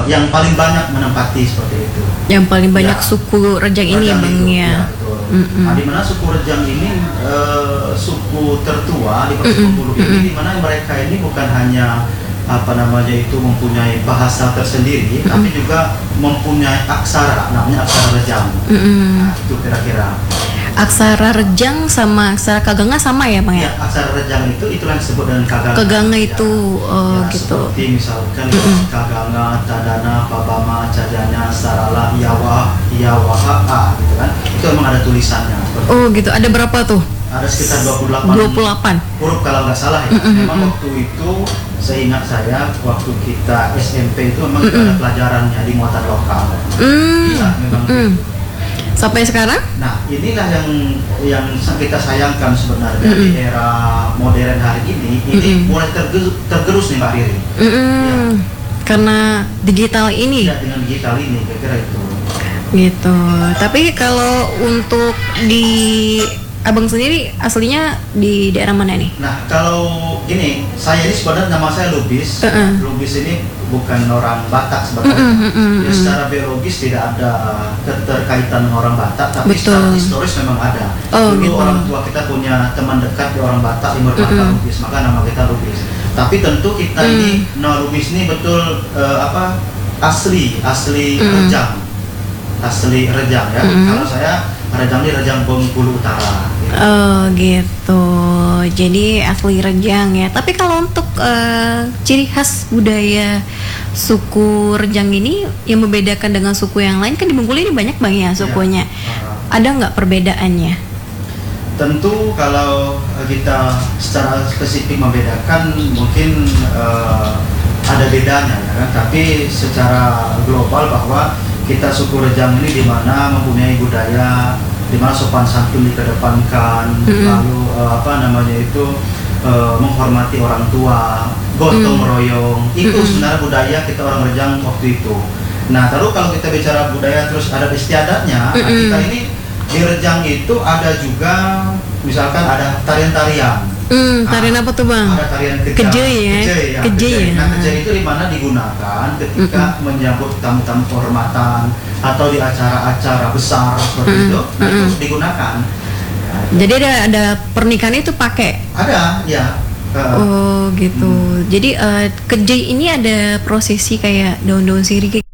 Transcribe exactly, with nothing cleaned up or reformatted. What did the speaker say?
yang paling banyak menempati seperti itu. Yang paling banyak Ya. suku Rejang ini ya Rejang Bang itu, ya. ya, betul. Mm-mm. Nah, di mana suku Rejang ini eh, suku tertua di Provinsi Mm-mm. Bengkulu ini, di mana mereka ini bukan hanya apa namanya itu mempunyai bahasa tersendiri, Mm-mm. tapi juga mempunyai aksara, namanya aksara Rejang. Mm-mm. Nah, itu kira-kira. Aksara Rejang sama aksara Kaganga sama ya Bang Ya, ya? aksara Rejang itu itulah yang disebut dengan Kaganga. Kaganga Ya. itu oh Ya, gitu. seperti misalkan Mm-mm. Kaganga, Tadana, Pabama, Cajanya, Sarala, Iyawa, Iyawaha, ah, gitu kan. Itu memang ada tulisannya. Seperti Oh gitu. Ada berapa tuh? ada sekitar dua puluh delapan dua puluh delapan. huruf kalau nggak salah ya. Mm-mm, Memang mm-mm. waktu itu seingat saya waktu kita S M P itu memang kita ada Mm-mm. pelajarannya di muatan lokal. Hmm. Iya, memang Mm. gitu. Sampai sekarang? Nah, inilah yang yang kita sayangkan sebenarnya Mm-mm. di era modern hari ini. Ini Mm-mm. mulai tergerus, tergerus nih Mbak Riri. Mm-mm. Karena digital ini. Ya, dengan digital ini, kira-kira itu. Gitu. Tapi kalau untuk di Abang sendiri aslinya di daerah mana nih? Nah, kalau ini, saya ini sebenarnya nama saya Lubis. Uh-uh. Lubis ini bukan orang Batak sebenarnya. Mm-mm, mm-mm, Ya, mm. secara biologis tidak ada keterkaitan dengan orang Batak, tapi Betul. secara historis memang ada. Oh, Dulu gitu. orang tua kita punya teman dekat di orang Batak, timur Batak, Mm-mm. Lubis, maka nama kita Lubis. Tapi tentu kita Mm. ini, nah Lubis ini betul eh, apa asli, asli Mm. Rejang, asli Rejang ya. Mm. Kalau saya Rejang ini Rejang Bengkulu Utara. gitu. Oh gitu. Jadi asli Rejang ya. Tapi kalau untuk eh, ciri khas budaya suku Rejang ini yang membedakan dengan suku yang lain, kan di Bengkulu ini banyak Bang ya sukunya. Uh, Ada nggak perbedaannya? Tentu kalau kita secara spesifik membedakan mungkin eh, ada bedanya ya kan, tapi secara global bahwa kita suku Rejang ini di mana mempunyai budaya di mana sopan santun dikedepankan, Mm-mm. lalu eh, apa namanya itu eh, menghormati orang tua, gotong Mm. royong, itu Mm-mm. sebenarnya budaya kita orang Rejang waktu itu. Nah, lalu kalau kita bicara budaya terus ada istiadatnya, nah, Mm-mm. kita ini di Rejang itu ada juga misalkan ada tarian-tarian. Hmm, tarian Ah, apa tuh Bang? Ada tarian keja. Keje ya? Keje ya. Keje keje. ya? Nah, keje itu di mana digunakan ketika menyambut tamu-tamu kehormatan atau di acara-acara besar seperti Mm-mm. itu. Nah, itu Mm-mm. digunakan. Ya, Jadi ada ada pernikahan itu pakai. ada ya. eh, Oh gitu. Hmm. Jadi eh, keje ini ada prosesi kayak daun-daun sirih